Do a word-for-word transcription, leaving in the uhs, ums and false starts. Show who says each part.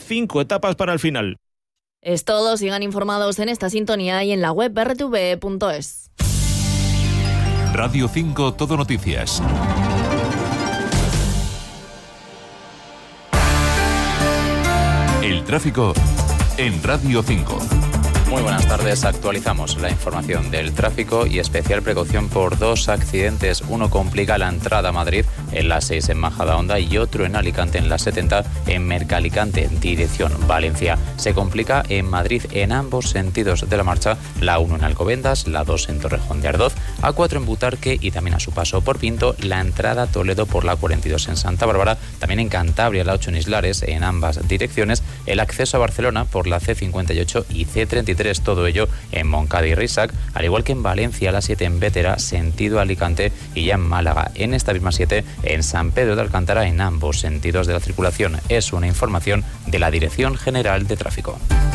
Speaker 1: cinco etapas para el final.
Speaker 2: Es todo, sigan informados en esta sintonía y en la web erre te ve punto es.
Speaker 3: Radio cinco Todo Noticias. El tráfico en Radio cinco.
Speaker 4: Muy buenas tardes, actualizamos la información del tráfico y especial precaución por dos accidentes. Uno complica la entrada a Madrid en la seis en Majadahonda y otro en Alicante en la setenta en Mercalicante en dirección Valencia. Se complica en Madrid en ambos sentidos de la marcha, la uno en Alcobendas, la dos en Torrejón de Ardoz, A cuatro en Butarque y también a su paso por Pinto, la entrada a Toledo por la cuarenta y dos en Santa Bárbara, también en Cantabria la ocho en Islares en ambas direcciones, el acceso a Barcelona por la ce cincuenta y ocho y ce treinta y tres, todo ello en Moncada y Risac, al igual que en Valencia la siete en Bétera, sentido Alicante, y ya en Málaga en esta misma siete en San Pedro de Alcántara en ambos sentidos de la circulación. Es una información de la Dirección General de Tráfico.